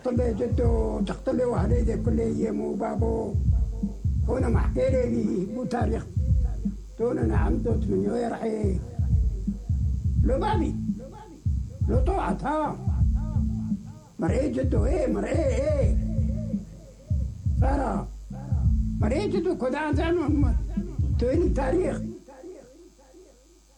كل جدو تقتله وهليده كل يمو بابو هنا محكي لي بو تاريخ دون نعم دوت من يرحي لو بابي لو طوعت ها مرئي جدو مرئي صار مرئي جدو كدان زانو توين تاريخ